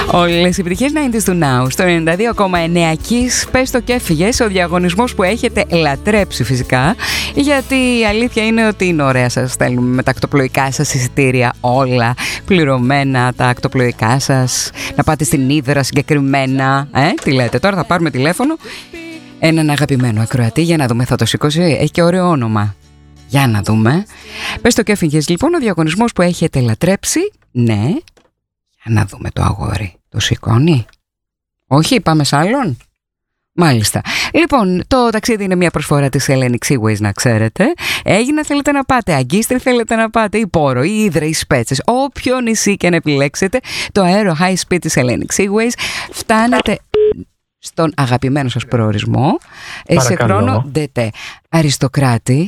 Όλες οι επιτυχίες 90's του Now στο 92,9 Kiss. Πες το και έφυγες, ο διαγωνισμός που έχετε λατρέψει φυσικά, γιατί η αλήθεια είναι ότι είναι ωραία. Σας στέλνουμε με τα ακτοπλοϊκά σας εισιτήρια όλα πληρωμένα, τα ακτοπλοϊκά σας, να πάτε στην Ύδρα συγκεκριμένα. Τι λέτε, τώρα θα πάρουμε τηλέφωνο έναν αγαπημένο ακροατή για να δούμε, θα το σηκώσει, έχει και ωραίο όνομα. Για να δούμε. Πες το και έφυγες λοιπόν, ο διαγωνισμός που έχετε λατρέψει. Ναι. Για να δούμε το αγόρι. Το σηκώνει? Όχι, πάμε σ' άλλον. Μάλιστα. Λοιπόν, το ταξίδι είναι μια προσφορά της Hellenic Seaways, να ξέρετε. Έγινα θέλετε να πάτε, Αγκίστρι θέλετε να πάτε, ή Πόρο, ή Ύδρα, ή Σπέτσες. Όποιο νησί και να επιλέξετε, το αέρο High Speed της Hellenic Seaways φτάνετε στον αγαπημένο σας προορισμό σε χρόνο ντετέ. Αριστοκράτη.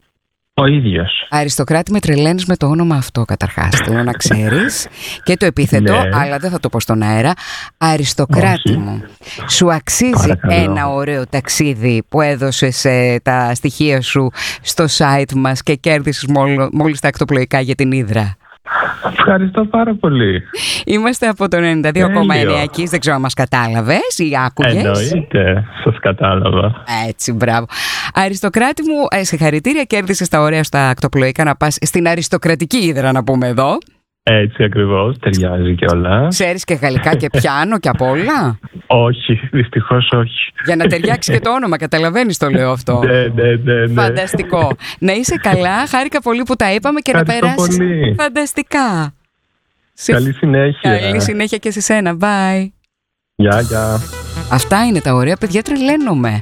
Ο ίδιος. Αριστοκράτη, με τρελαίνεις με το όνομα αυτό καταρχάς. Θέλω να ξέρεις. Και το επίθετο, ναι, αλλά δεν θα το πω στον αέρα. Αριστοκράτη μου, σου αξίζει ένα ωραίο ταξίδι που έδωσες τα στοιχεία σου στο site μας και κέρδισες μόλις τα ακτοπλοϊκά για την Ύδρα. Ευχαριστώ πάρα πολύ. Είμαστε από το 92,9 εκεί. Δεν ξέρω αν μας κατάλαβες ή άκουγες. Εννοείται, σας κατάλαβα. Έτσι, μπράβο. Αριστοκράτη μου, συγχαρητήρια, κέρδισες τα ωραία στα ακτοπλοϊκά να πας στην αριστοκρατική Ύδρα, να πούμε εδώ. Έτσι ακριβώς, ταιριάζει κιόλας. Ξέρεις και γαλλικά και πιάνο και απ' όλα? Όχι, δυστυχώς όχι. Για να ταιριάξει και το όνομα, καταλαβαίνεις το λέω αυτό. Ναι. Φανταστικό. Να είσαι καλά, χάρηκα πολύ που τα είπαμε και ευχαριστώ, να περάσεις πολύ. Φανταστικά. Καλή συνέχεια. Καλή συνέχεια και σε σένα, bye. Γεια. Αυτά είναι τα ωραία, παιδιά, τρελαίνομαι.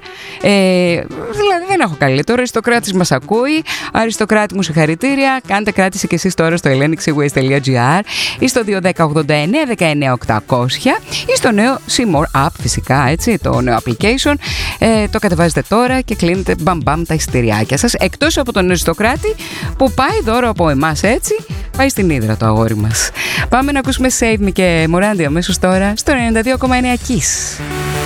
Δηλαδή δεν έχω καλύτερο. Ο Αριστοκράτης μας ακούει. Αριστοκράτη μου, συγχαρητήρια. Κάντε κράτηση και εσείς τώρα στο hellenicseaways.gr ή στο 210-89-19-800 ή στο νέο Seymour App, φυσικά, έτσι, το νέο application. Το κατεβάζετε τώρα και κλείνετε μπαμπαμ τα εισιτηριάκια σας. Εκτός από τον Αριστοκράτη που πάει δώρο από εμάς, έτσι, πάει στην Ύδρα το αγόρι μας. Πάμε να ακούσουμε Save Me και Morandi αμέσως τώρα στο 92,9 Kiss.